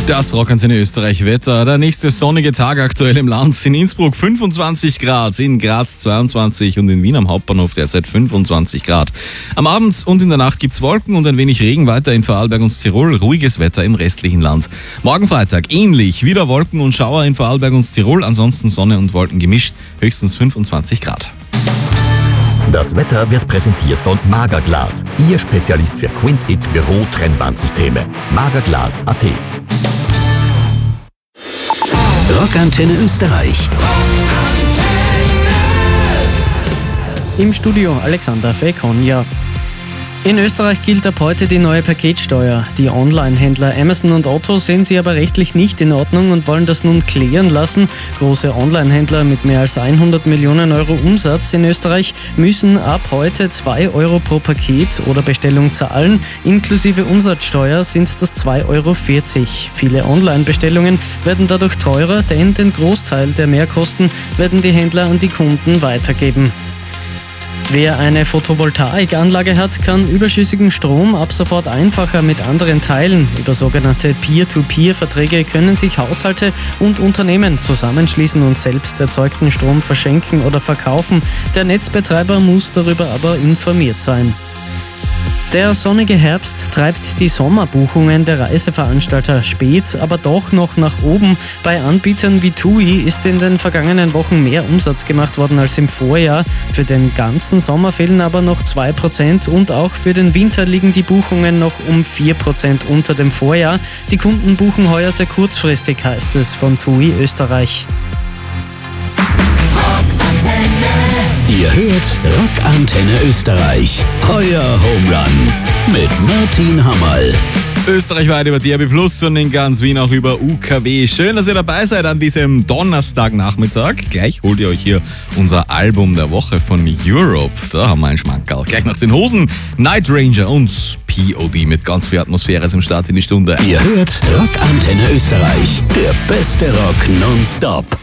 Das Rockantenne Österreich Wetter. Der nächste sonnige Tag aktuell im Land. In Innsbruck 25 Grad, in Graz 22 und in Wien am Hauptbahnhof derzeit 25 Grad. Am Abend und in der Nacht gibt's Wolken und ein wenig Regen weiter in Vorarlberg und Tirol. Ruhiges Wetter im restlichen Land. Morgen Freitag ähnlich. Wieder Wolken und Schauer in Vorarlberg und Tirol. Ansonsten Sonne und Wolken gemischt. Höchstens 25 Grad. Das Wetter wird präsentiert von Magerglas, Ihr Spezialist für Quint-It Büro-Trennwandsysteme. Magerglas.at. Rockantenne Österreich. Im Studio Alexander Fekonja. In Österreich gilt ab heute die neue Paketsteuer. Die Online-Händler Amazon und Otto sehen sie aber rechtlich nicht in Ordnung und wollen das nun klären lassen. Große Online-Händler mit mehr als 100 Millionen Euro Umsatz in Österreich müssen ab heute 2 Euro pro Paket oder Bestellung zahlen. Inklusive Umsatzsteuer sind das 2,40 Euro. Viele Online-Bestellungen werden dadurch teurer, denn den Großteil der Mehrkosten werden die Händler an die Kunden weitergeben. Wer eine Photovoltaikanlage hat, kann überschüssigen Strom ab sofort einfacher mit anderen teilen. Über sogenannte Peer-to-Peer-Verträge können sich Haushalte und Unternehmen zusammenschließen und selbst erzeugten Strom verschenken oder verkaufen. Der Netzbetreiber muss darüber aber informiert sein. Der sonnige Herbst treibt die Sommerbuchungen der Reiseveranstalter spät, aber doch noch nach oben. Bei Anbietern wie TUI ist in den vergangenen Wochen mehr Umsatz gemacht worden als im Vorjahr. Für den ganzen Sommer fehlen aber noch 2% und auch für den Winter liegen die Buchungen noch um 4% unter dem Vorjahr. Die Kunden buchen heuer sehr kurzfristig, heißt es von TUI Österreich. Ihr hört Rockantenne Österreich. Euer Home Run mit Martin Hammerl. Österreichweit über DRB Plus und in ganz Wien auch über UKW. Schön, dass ihr dabei seid an diesem Donnerstagnachmittag. Gleich holt ihr euch hier unser Album der Woche von Europe. Da haben wir einen Schmankerl. Gleich nach den Hosen Night Ranger und POD mit ganz viel Atmosphäre zum Start in die Stunde. Ihr hört Rockantenne Österreich. Der beste Rock nonstop.